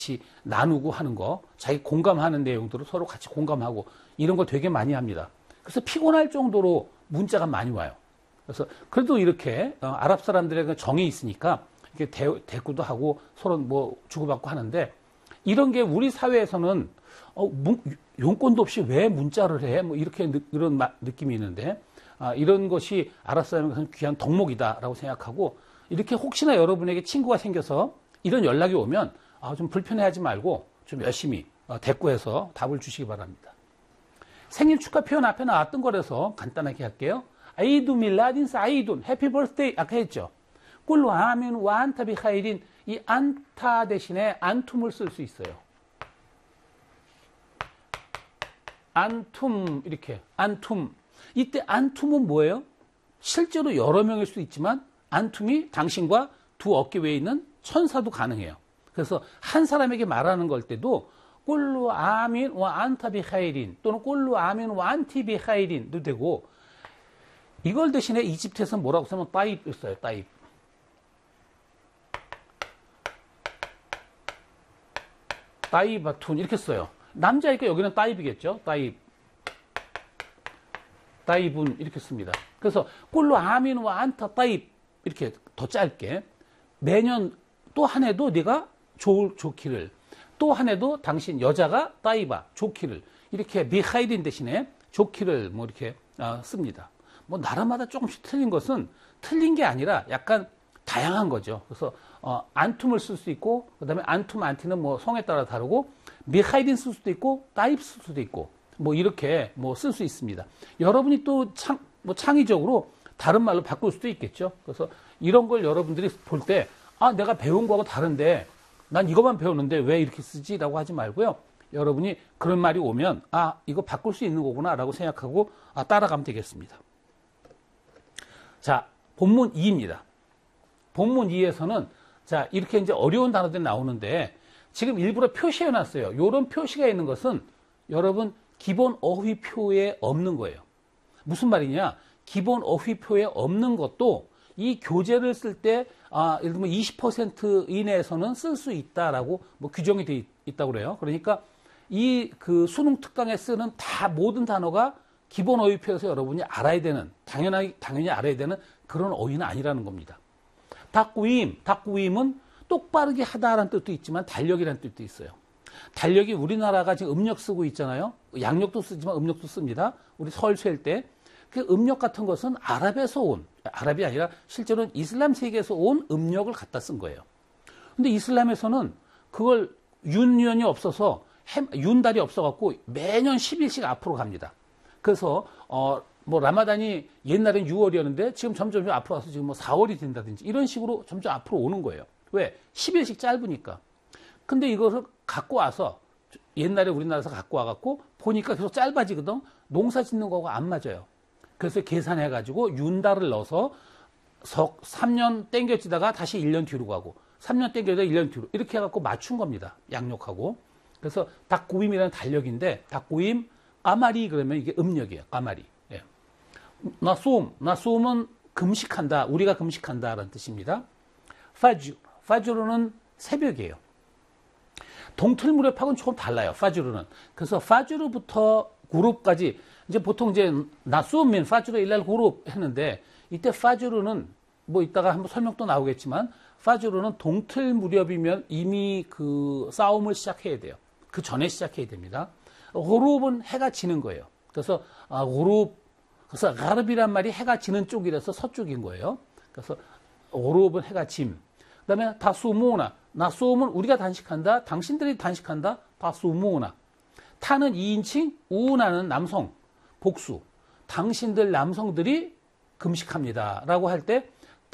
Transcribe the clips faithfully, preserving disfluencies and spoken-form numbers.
같이 나누고 하는 거, 자기 공감하는 내용들을 서로 같이 공감하고 이런 걸 되게 많이 합니다. 그래서 피곤할 정도로 문자가 많이 와요. 그래서 그래도 이렇게 어, 아랍 사람들에게 정이 있으니까 이렇게 대, 대꾸도 하고 서로 뭐 주고받고 하는데, 이런 게 우리 사회에서는 어, 문, 용건도 없이 왜 문자를 해? 뭐 이렇게 느, 이런 마, 느낌이 있는데, 아, 이런 것이 아랍 사람에게서는 귀한 덕목이다라고 생각하고, 이렇게 혹시나 여러분에게 친구가 생겨서 이런 연락이 오면 아, 좀 불편해하지 말고 좀 열심히 어, 대꾸해서 답을 주시기 바랍니다. 생일 축하 표현 앞에 나왔던 거라서 간단하게 할게요. 아이두 밀라딘 사이둔, 해피 버스데이 아까 했죠. 꿀로 아민 와안타 비하이린, 이 안타 대신에 안툼을 쓸 수 있어요. 안툼, 이렇게 안툼. 이때 안툼은 뭐예요? 실제로 여러 명일 수도 있지만 안툼이 당신과 두 어깨 위에 있는 천사도 가능해요. 그래서 한 사람에게 말하는 걸 때도 꿀루 아민 와 안타 비하이린 또는 꿀루 아민 와 안티 비하이린도 되고, 이걸 대신에 이집트에서 뭐라고 쓰면 따입 있어요. 따입. 따입아툰 이렇게 써요. 남자이니까 여기는 따입이겠죠. 따입. 따입은 이렇게 씁니다. 그래서 꿀루 아민 와 안타 따입, 이렇게 더 짧게, 매년 또 한 해도 네가 좋, 좋기를, 또 한 해도 당신 여자가 따이바 좋기를, 이렇게 비하이린 대신에 좋기를 뭐 이렇게 어, 씁니다. 뭐 나라마다 조금씩 틀린 것은 틀린 게 아니라 약간 다양한 거죠. 그래서 어, 안툼을 쓸 수 있고, 그다음에 안툼 안티는 뭐 성에 따라 다르고, 비하이린 쓸 수도 있고 따입 쓸 수도 있고, 뭐 이렇게 뭐 쓸 수 있습니다. 여러분이 또 창, 뭐 창의적으로 다른 말로 바꿀 수도 있겠죠. 그래서 이런 걸 여러분들이 볼 때, 아, 내가 배운 거하고 다른데 난 이것만 배웠는데 왜 이렇게 쓰지? 라고 하지 말고요. 여러분이 그런 말이 오면, 아, 이거 바꿀 수 있는 거구나 라고 생각하고 아, 따라가면 되겠습니다. 자, 본문 이입니다. 본문 이에서는 자, 이렇게 이제 어려운 단어들이 나오는데 지금 일부러 표시해 놨어요. 이런 표시가 있는 것은 여러분 기본 어휘표에 없는 거예요. 무슨 말이냐? 기본 어휘표에 없는 것도 이 교재를 쓸 때 아, 예를 들면 이십 퍼센트 이내에서는 쓸 수 있다라고 뭐 규정이 되어 있다고 그래요. 그러니까 이 그 수능 특강에 쓰는 다 모든 단어가 기본 어휘표에서 여러분이 알아야 되는, 당연하게 당연히 알아야 되는 그런 어휘는 아니라는 겁니다. 닭구임, 닭구임은 똑바르게 하다라는 뜻도 있지만 달력이라는 뜻도 있어요. 달력이 우리나라가 지금 음력 쓰고 있잖아요. 양력도 쓰지만 음력도 씁니다. 우리 설 셀 때. 그 음력 같은 것은 아랍에서 온, 아랍이 아니라 실제로는 이슬람 세계에서 온 음력을 갖다 쓴 거예요. 근데 이슬람에서는 그걸 윤년이 없어서, 해, 윤달이 없어갖고 매년 십 일씩 앞으로 갑니다. 그래서, 어, 뭐 라마단이 옛날엔 유월이었는데 지금 점점 앞으로 와서 지금 뭐 사월이 된다든지 이런 식으로 점점 앞으로 오는 거예요. 왜? 십 일씩 짧으니까. 근데 이것을 갖고 와서, 옛날에 우리나라에서 갖고 와갖고 보니까 계속 짧아지거든. 농사 짓는 거하고 안 맞아요. 그래서 계산해가지고 윤달을 넣어서 석 삼 년 땡겨지다가 다시 일 년 뒤로 가고, 삼 년 땡겨지다가 일 년 뒤로, 이렇게 해갖고 맞춘 겁니다. 양력하고. 그래서 닭구임이라는 달력인데, 닭구임, 까마리 그러면 이게 음력이에요. 까마리. 예. 나솜, 나솜은 금식한다. 우리가 금식한다라는 뜻입니다. 파주, 파주르는 새벽이에요. 동틀 무렵하고는 조금 달라요. 파주르는. 그래서 파주르부터 구룹까지, 이제 보통 이제 나수민 파주르 일날 구룹 했는데, 이때 파주르는 뭐 이따가 한번 설명도 나오겠지만, 파주르는 동틀 무렵이면 이미 그 싸움을 시작해야 돼요. 그 전에 시작해야 됩니다. 구룹은 해가 지는 거예요. 그래서 아, 구룹, 그래서 가르비란 말이 해가 지는 쪽이라서 서쪽인 거예요. 그래서 구룹은 해가 짐. 그다음에 다수모나, 나수음은 우리가 단식한다, 당신들이 단식한다, 다수모나. 타는 이인칭, 우나는 남성, 복수. 당신들 남성들이 금식합니다. 라고 할 때,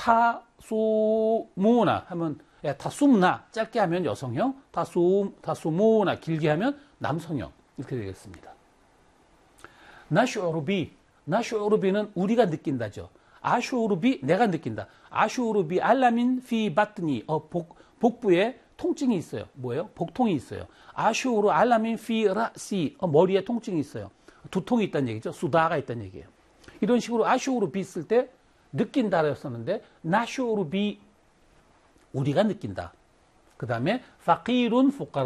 타수모나 하면, 타숨나, 짧게 하면 여성형, 타수, 타수모나, 길게 하면 남성형. 이렇게 되겠습니다. 나슈오르비, 나슈오르비는 우리가 느낀다죠. 아슈오르비, 내가 느낀다. 아슈오르비, 알라민, 피, 바트니, 어, 복, 복부에 통증이 있어요. 뭐예요? 복통이 있어요. 아슈오르, 알라민, 피, 라시, 어, 머리에 통증이 있어요. 두통이 있다는 얘기죠. 수다가 있다는 얘기예요. 이런 식으로 아슈오르비 쓸 때 느낀다라고 썼는데, 나슈오르비, 우리가 느낀다. 그 다음에 파키룬, 포카라